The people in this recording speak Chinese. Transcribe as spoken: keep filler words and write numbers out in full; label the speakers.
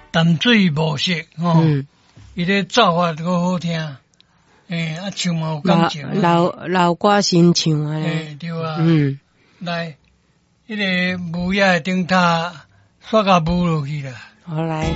Speaker 1: 淡水无色吼，
Speaker 2: 嗯，
Speaker 1: 伊咧奏法都好听，诶，啊唱嘛有感情啊，
Speaker 2: 老老歌新唱啊，
Speaker 1: 诶对啊，
Speaker 2: 嗯，
Speaker 1: 来，迄个舞也顶塔刷甲舞落去啦。
Speaker 2: 好来。